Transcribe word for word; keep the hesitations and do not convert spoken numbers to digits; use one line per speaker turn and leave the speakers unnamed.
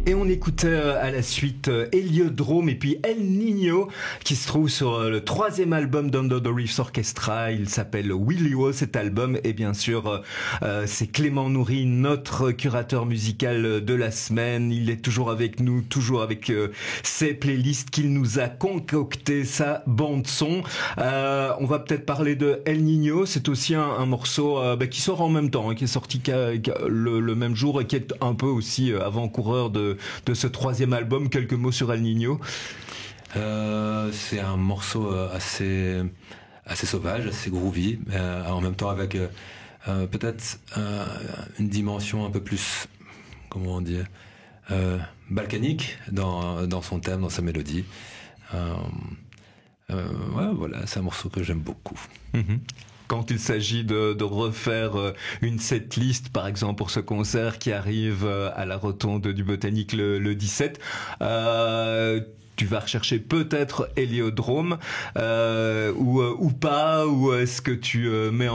Et on écoutait à la suite Héliodrome et puis El Niño qui se trouve sur le troisième album d'Under the Reefs Orchestra. Il s'appelle Willy Wo, cet album. Et bien sûr, euh, c'est Clément Nourry, notre curateur musical de la semaine. Il est toujours avec nous, toujours avec euh, ses playlists qu'il nous a concocté, sa bande son. Euh, on va peut-être parler de El Niño. C'est aussi un, un morceau euh, bah, qui sort en même temps, hein, qui est sorti qu'à, qu'à le, le même jour et qui est un peu aussi euh, avant-coureur de de ce troisième album. Quelques mots sur El Niño.
Euh, c'est un morceau assez assez sauvage, assez groovy, euh, en même temps avec euh, peut-être euh, une dimension un peu plus, comment on dit, euh, balkanique dans dans son thème, dans sa mélodie. Euh, euh, ouais, voilà, c'est un morceau que j'aime beaucoup.
Mm-hmm. Quand il s'agit de, de refaire une setlist, par exemple pour ce concert qui arrive à la Rotonde du Botanique le, le dix-sept, euh, tu vas rechercher peut-être Héliodrome euh, ou, ou pas, ou est-ce que tu mets en